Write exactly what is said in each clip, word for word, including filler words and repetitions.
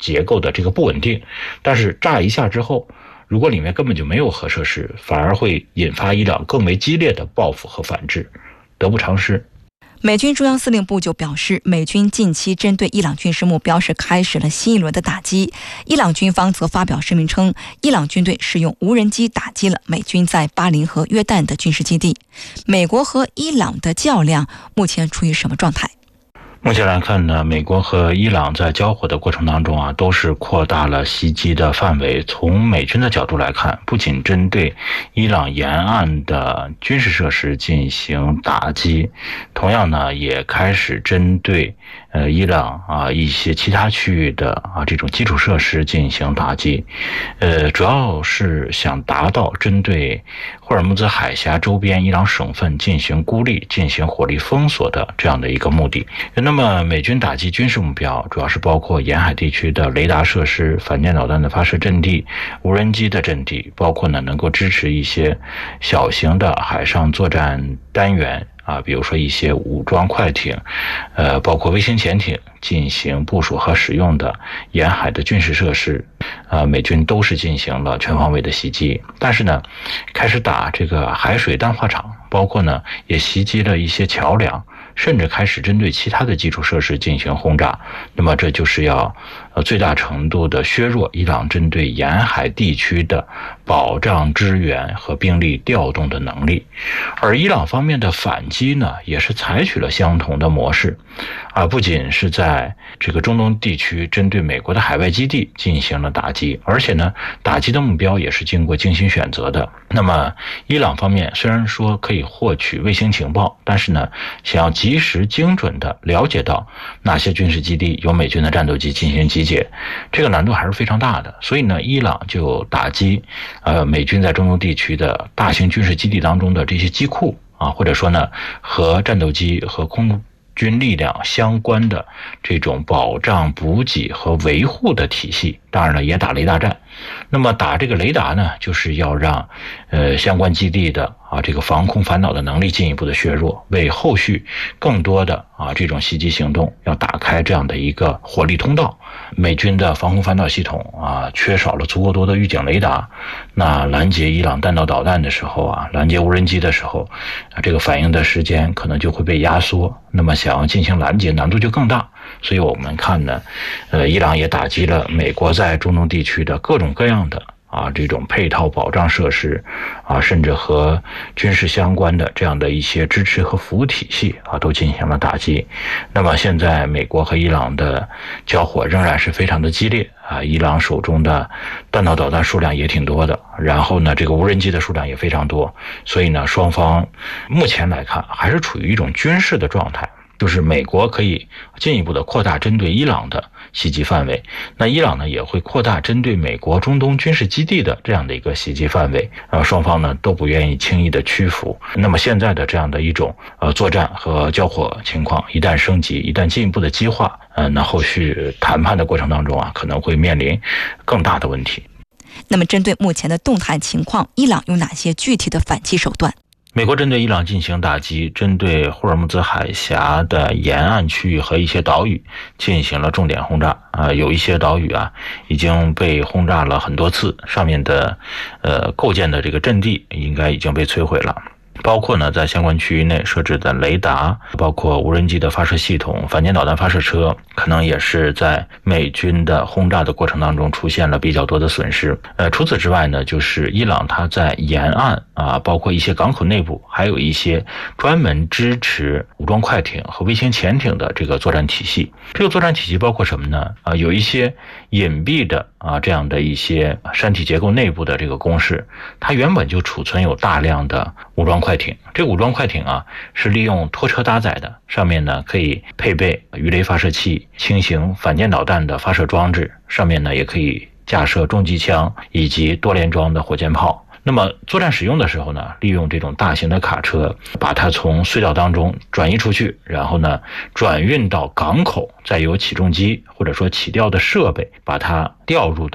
结构的这个不稳定。但是炸一下之后，如果里面根本就没有核设施，反而会引发伊朗更为激烈的报复和反制，得不偿失。 美军中央司令部就表示，美军近期针对伊朗军事目标是开始了新一轮的打击。伊朗军方则发表声明称，伊朗军队使用无人机打击了美军在巴林和约旦的军事基地。美国和伊朗的较量目前处于什么状态？ 目前来看呢，美国和伊朗在交火的过程当中啊，都是扩大了袭击的范围。从美军的角度来看，不仅针对伊朗沿岸的军事设施进行打击，同样呢，也开始针对呃伊朗啊一些其他区域的啊这种基础设施进行打击。呃，主要是想达到针对霍尔木兹海峡周边伊朗省份进行孤立、进行火力封锁的这样的一个目的。那么美军打击军事目标主要是包括沿海地区的雷达设施、反舰导弹的发射阵地、无人机的阵地，包括呢能够支持一些小型的海上作战单元啊，比如说一些武装快艇，呃，包括卫星潜艇进行部署和使用的沿海的军事设施，啊，美军都是进行了全方位的袭击。但是呢，开始打这个海水淡化厂，包括呢也袭击了一些桥梁，甚至开始针对其他的基础设施进行轰炸。那么这就是要呃最大程度的削弱伊朗针对沿海地区的保障支援和兵力调动的能力。而伊朗方面的反击呢，也是采取了相同的模式啊，不仅是在这个中东地区针对美国的海外基地进行了打击，而且呢打击的目标也是经过精心选择的。那么伊朗方面虽然说可以获取卫星情报，但是呢想要及时精准的了解到哪些军事基地有美军的战斗机进行集结，这个难度还是非常大的。所以呢伊朗就打击呃美军在中东地区的大型军事基地当中的这些机库啊，或者说呢和战斗机和空军力量相关的这种保障、补给和维护的体系，当然了也打雷达战。那么打这个雷达呢，就是要让呃相关基地的啊这个防空反导的能力进一步的削弱，为后续更多的啊这种袭击行动要打开这样的一个火力通道。美军的防空反导系统啊缺少了足够多的预警雷达，那拦截伊朗弹道导弹的时候啊，拦截无人机的时候啊，这个反应的时间可能就会被压缩，那么想要进行拦截难度就更大。所以我们看呢，呃，伊朗也打击了美国在中东地区的各种各样的啊这种配套保障设施啊，甚至和军事相关的这样的一些支持和服务体系啊，都进行了打击。那么现在美国和伊朗的交火仍然是非常的激烈啊，伊朗手中的弹道导弹数量也挺多的，然后呢这个无人机的数量也非常多，所以呢双方目前来看还是处于一种军事的状态。就是美国可以进一步的扩大针对伊朗的袭击范围，那伊朗呢也会扩大针对美国中东军事基地的这样的一个袭击范围，呃，双方呢都不愿意轻易的屈服。那么现在的这样的一种呃作战和交火情况，一旦升级，一旦进一步的激化，呃，那后续谈判的过程当中啊，可能会面临更大的问题。 那么针对目前的动态情况，伊朗有哪些具体的反击手段？ 美国针对伊朗进行打击，针对霍尔木兹海峡的沿岸区域和一些岛屿进行了重点轰炸啊，有一些岛屿啊已经被轰炸了很多次，上面的呃构建的这个阵地应该已经被摧毁了。包括呢在相关区域内设置的雷达，包括无人机的发射系统、反舰导弹发射车，可能也是在美军的轰炸的过程当中出现了比较多的损失。呃，除此之外呢，就是伊朗它在沿岸啊，包括一些港口内部，还有一些专门支持武装快艇和卫星潜艇的这个作战体系。这个作战体系包括什么呢？啊，有一些隐蔽的啊这样的一些山体结构内部的这个工事，它原本就储存有大量的武装快艇。这个武装快艇啊是利用拖车搭载的，上面呢可以配备鱼雷发射器、轻型反舰导弹的发射装置，上面呢也可以架设重机枪以及多连装的火箭炮。那么作战使用的时候呢，利用这种大型的卡车把它从隧道当中转移出去，然后呢转运到港口，再由起重机或者说起吊的设备把它调入到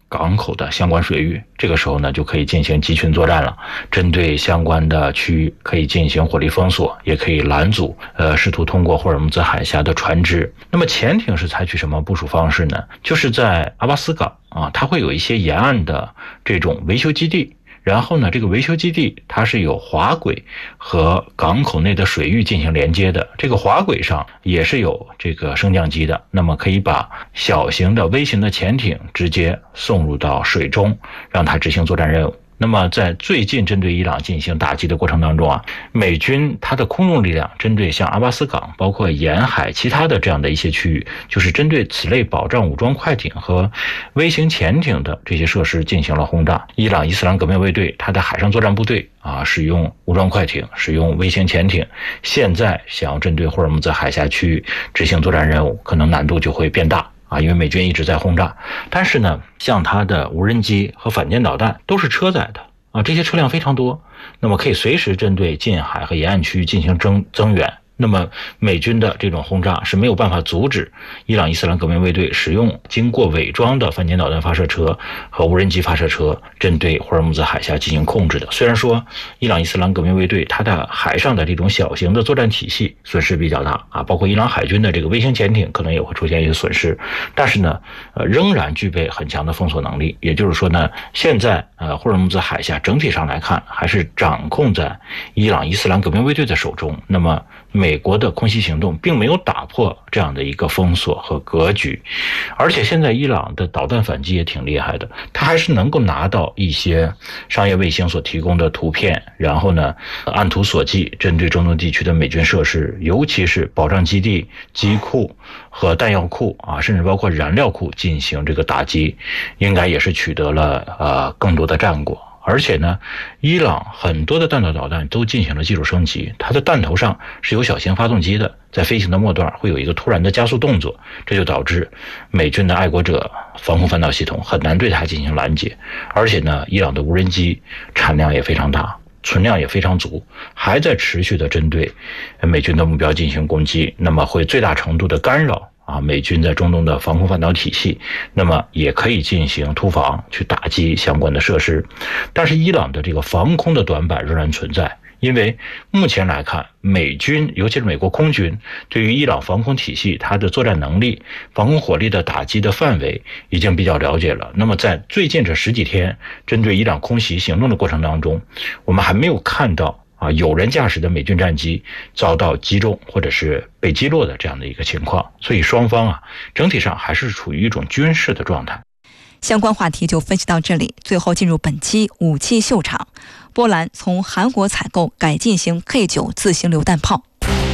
港口的相关水域，这个时候呢就可以进行集群作战了。针对相关的区域可以进行火力封锁，也可以拦阻呃试图通过霍尔木兹海峡的船只。那么潜艇是采取什么部署方式呢？就是在阿巴斯港啊，它会有一些沿岸的这种维修基地。然后呢，这个维修基地它是有滑轨和港口内的水域进行连接的，这个滑轨上也是有这个升降机的，那么可以把小型的微型的潜艇直接送入到水中，让它执行作战任务。那么在最近针对伊朗进行打击的过程当中啊，美军它的空中力量针对像阿巴斯港包括沿海其他的这样的一些区域，就是针对此类保障武装快艇和微型潜艇的这些设施进行了轰炸。伊朗伊斯兰革命卫队它的海上作战部队啊，使用武装快艇，使用微型潜艇，现在想要针对霍尔木兹海峡区域执行作战任务，可能难度就会变大啊，因为美军一直在轰炸。但是呢，像它的无人机和反舰导弹都是车载的啊，这些车辆非常多，那么可以随时针对近海和沿岸区域进行增增援。那么美军的这种轰炸是没有办法阻止伊朗伊斯兰革命卫队使用经过伪装的反舰导弹发射车和无人机发射车针对霍尔木兹海峡进行控制的。虽然说伊朗伊斯兰革命卫队它的海上的这种小型的作战体系损失比较大啊，包括伊朗海军的这个微型潜艇可能也会出现一些损失，但是呢呃仍然具备很强的封锁能力。也就是说呢，现在呃霍尔木兹海峡整体上来看还是掌控在伊朗伊斯兰革命卫队的手中。那么美国的空袭行动并没有打破这样的一个封锁和格局，而且现在伊朗的导弹反击也挺厉害的，它还是能够拿到一些商业卫星所提供的图片，然后呢按图索骥针对中东地区的美军设施，尤其是保障基地、机库和弹药库啊，甚至包括燃料库进行这个打击，应该也是取得了呃更多的战果。而且呢，伊朗很多的弹道导弹都进行了技术升级，它的弹头上是有小型发动机的，在飞行的末段会有一个突然的加速动作，这就导致美军的爱国者防空反导系统很难对它进行拦截。而且呢，伊朗的无人机产量也非常大，存量也非常足，还在持续的针对美军的目标进行攻击，那么会最大程度的干扰啊，美军在中东的防空反导体系，那么也可以进行突防去打击相关的设施。但是伊朗的这个防空的短板仍然存在，因为目前来看，美军尤其是美国空军对于伊朗防空体系它的作战能力、防空火力的打击的范围已经比较了解了。那么在最近这十几天针对伊朗空袭行动的过程当中，我们还没有看到啊，有人驾驶的美军战机遭到击中或者是被击落的这样的一个情况，所以双方啊整体上还是处于一种军事的状态。 相关话题就分析到这里，最后进入本期武器秀场。波兰从韩国采购改进型 K 九 自行榴弹炮。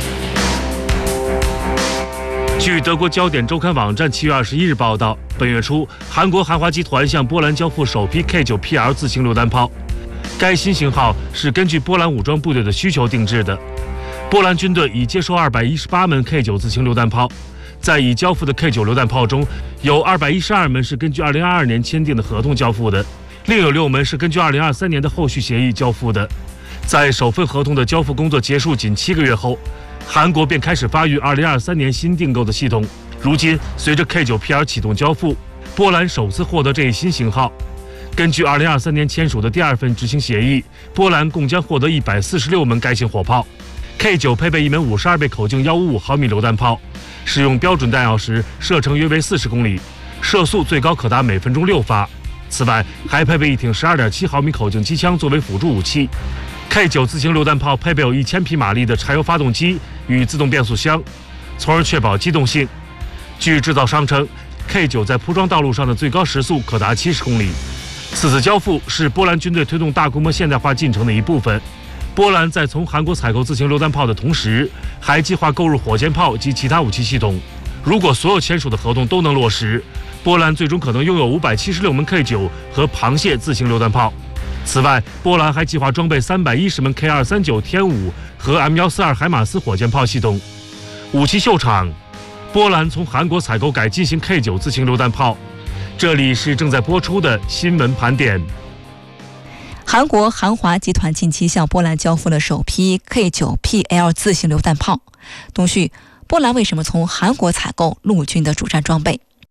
据德国焦点周刊网站七月二十一日报道，本月初，韩国韩华集团向波兰交付首批 K 九 P L 自行榴弹炮。该新型号是根据波兰武装部队的需求定制的。波兰军队已接收二百一十八门 K 九 自行榴弹炮，在已交付的 K 九 榴弹炮中，有二百一十二门是根据二零二二年签订的合同交付的，另有六门是根据二零二三年的后续协议交付的。在首份合同的交付工作结束仅七个月后，韩国便开始发育二零二三年新订购的系统。如今，随着 K 九 P L 启动交付，波兰首次获得这一新型号。根据二零二三年签署的第二份执行协议，波兰共将获得一百四十六门该型火炮。K 九 配备一门五十二倍口径一百五十五毫米榴弹炮，使用标准弹药时射程约为四十公里，射速最高可达每分钟六发。此外，还配备一挺十二点七毫米口径机枪作为辅助武器。K 九 自行榴弹炮配备有一千匹马力的柴油发动机与自动变速箱，从而确保机动性。据制造商称， K 九 在铺装道路上的最高时速可达七十公里。此次交付是波兰军队推动大规模现代化进程的一部分。波兰在从韩国采购自行榴弹炮的同时，还计划购入火箭炮及其他武器系统。如果所有签署的合同都能落实，波兰最终可能拥有五百七十六门 K 九 和螃蟹自行榴弹炮。此外，波兰还计划装备三百一十门 K 二三九 天五和 M 一四二海马斯火箭炮系统。武器秀场，波兰从韩国采购改进型 K 九 自行榴弹炮。这里是正在播出的新闻盘点。 韩国韩华集团近期向波兰交付了首批 K 九 P L 自行榴弹炮。东旭，波兰为什么从韩国采购陆军的主战装备？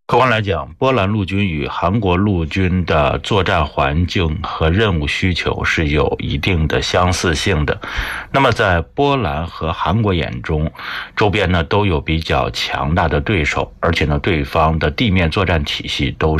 客观来讲，波兰陆军与韩国陆军的作战环境和任务需求是有一定的相似性的。那么在波兰和韩国眼中，周边呢都有比较强大的对手，而且呢对方的地面作战体系都